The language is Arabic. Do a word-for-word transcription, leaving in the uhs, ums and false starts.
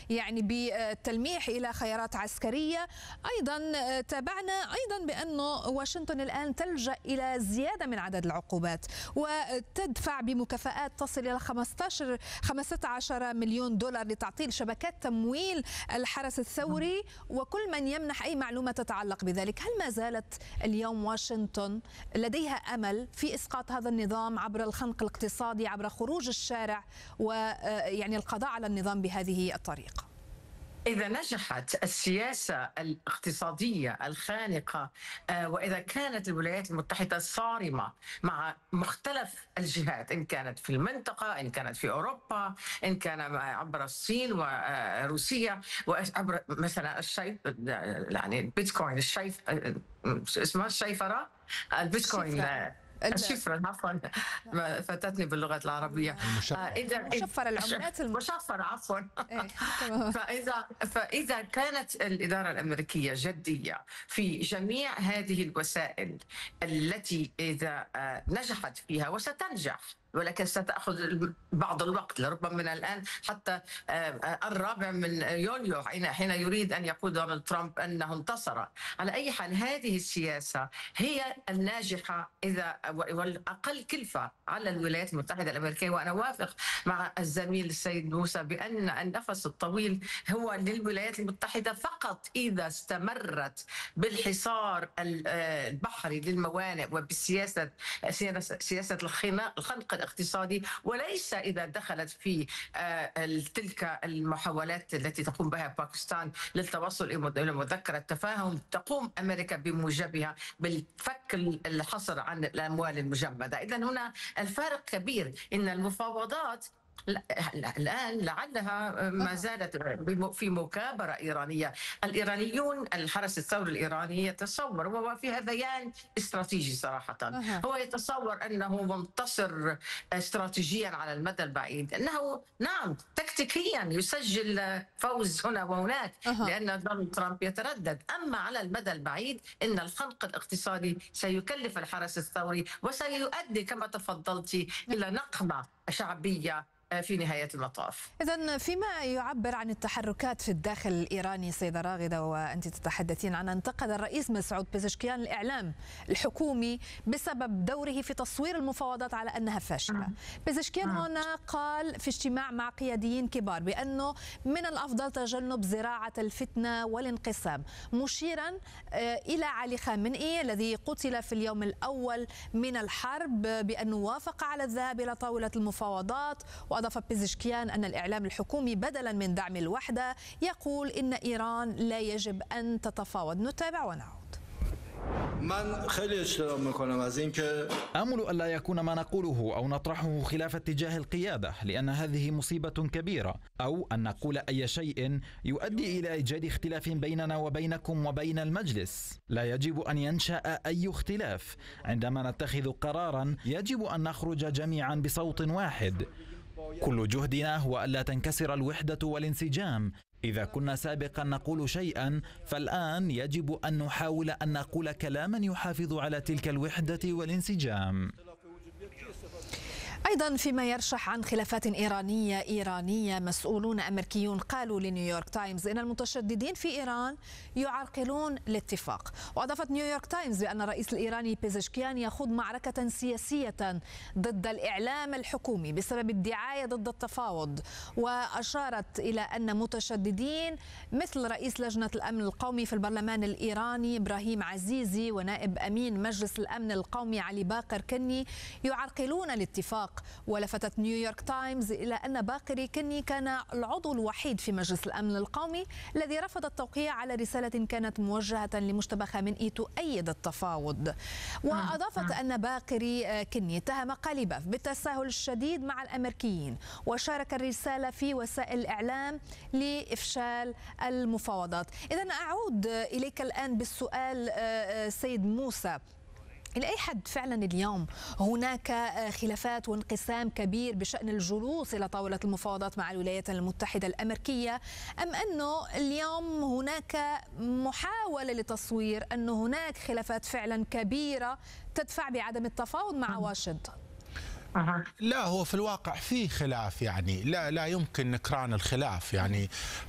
يعني بالتلميح إلى خيارات عسكرية. أيضا تابعنا أيضا بأن واشنطن الآن تلجأ إلى زيادة من عدد العقوبات وتدفع بمكافآت تصل إلى خمسة عشر مليون دولار لتعطيل شبكات تمويل الحرس الثوري وكل من يمنح أي معلومة تتعلق بذلك. هل ما زالت اليوم واشنطن لديها أمل في إسقاط هذا النظام عبر الخنق الاقتصادي، عبر خروج الشارع ويعني القضاء على النظام بهذه الطريقة؟ إذا نجحت السياسة الاقتصادية الخانقة وإذا كانت الولايات المتحدة صارمة مع مختلف الجهات، إن كانت في المنطقة، إن كانت في أوروبا، إن كان عبر الصين وروسيا وعبر مثلا الشيف يعني البيتكوين الشيف اسمها الشيفرة البيتكوين الشفرة عفوا فاتتني باللغة العربية إذا مشفر العملات مشفر عفوا فإذا فإذا كانت الإدارة الأمريكية جدية في جميع هذه الوسائل التي إذا نجحت فيها وستنجح ولكن ستأخذ بعض الوقت، لربما من الآن حتى الرابع من يوليو حين يريد أن يقول دونالد ترامب أنه انتصر. على أي حال هذه السياسة هي الناجحة إذا والأقل كلفة على الولايات المتحدة الأمريكية. وأنا وافق مع الزميل السيد موسى بأن النفس الطويل هو للولايات المتحدة فقط إذا استمرت بالحصار البحري للموانئ وبالسياسة سياسة الخنق الاقتصادي، وليس إذا دخلت في تلك المحاولات التي تقوم بها باكستان للتوصل إلى مذكرة تفاهم تقوم أمريكا بموجبها بالفك الحصر عن الأموال المجمدة. إذن هنا الفارق كبير. إن المفاوضات الآن لعلها ما زالت في مكابرة إيرانية. الإيرانيون الحرس الثوري الإيراني يتصور وهو في هذيان استراتيجي صراحة، هو يتصور أنه منتصر استراتيجيا على المدى البعيد، أنه نعم تكتيكيا يسجل فوز هنا وهناك لأن دونالد ترامب يتردد، أما على المدى البعيد إن الخنق الاقتصادي سيكلف الحرس الثوري وسيؤدي كما تفضلتي إلى نقمة شعبية في نهاية المطاف. إذن فيما يعبر عن التحركات في الداخل الإيراني سيدة راغدة وأنت تتحدثين عنها، انتقد الرئيس مسعود بيزشكيان الإعلام الحكومي بسبب دوره في تصوير المفاوضات على أنها فاشلة. بيزشكيان هنا قال في اجتماع مع قياديين كبار بأنه من الأفضل تجنب زراعة الفتنة والانقسام، مشيرا إلى علي خامنئي الذي قتل في اليوم الأول من الحرب بأنه وافق على الذهاب إلى طاولة المفاوضات. وأضاف بيزشكيان أن الإعلام الحكومي بدلا من دعم الوحدة يقول إن إيران لا يجب أن تتفاوض. نتابع ونعود. آمل ألا يكون ما نقوله أو نطرحه خلاف اتجاه القيادة، لأن هذه مصيبة كبيرة، أو أن نقول أي شيء يؤدي إلى إيجاد اختلاف بيننا وبينكم وبين المجلس. لا يجب أن ينشأ أي اختلاف. عندما نتخذ قرارا يجب أن نخرج جميعا بصوت واحد. كل جهدنا هو ألا تنكسر الوحدة والانسجام. إذا كنا سابقا نقول شيئا فالآن يجب أن نحاول أن نقول كلاما يحافظ على تلك الوحدة والانسجام. أيضا فيما يرشح عن خلافات إيرانية إيرانية، مسؤولون أمريكيون قالوا لنيويورك تايمز إن المتشددين في إيران يعرقلون الاتفاق. وأضافت نيويورك تايمز بأن الرئيس الإيراني بيزشكيان يخوض معركة سياسية ضد الإعلام الحكومي بسبب الدعاية ضد التفاوض. وأشارت إلى أن متشددين مثل رئيس لجنة الأمن القومي في البرلمان الإيراني إبراهيم عزيزي ونائب أمين مجلس الأمن القومي علي باقر كني يعرقلون الاتفاق. ولفتت نيويورك تايمز إلى أن باقر كني كان العضو الوحيد في مجلس الأمن القومي الذي رفض التوقيع على رسالة كانت موجهة لمجتبى خامنئي تؤيد التفاوض. وأضافت أن باقر كني اتهم قاليباف بالتساهل الشديد مع الأمريكيين وشارك الرسالة في وسائل الإعلام لإفشال المفاوضات. إذن أعود إليك الآن بالسؤال سيد موسى، إلى أي حد فعلا اليوم هناك خلافات وانقسام كبير بشأن الجلوس إلى طاولة المفاوضات مع الولايات المتحدة الأمريكية، أم أنه اليوم هناك محاولة لتصوير أن هناك خلافات فعلا كبيرة تدفع بعدم التفاوض مع واشنطن؟ لا، هو في الواقع في خلاف، يعني لا لا يمكن نكران الخلاف. يعني